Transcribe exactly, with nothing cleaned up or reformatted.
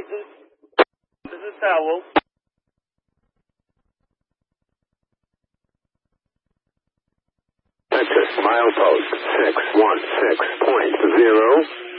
Station. This is Howell. Texas, milepost six one six point zero.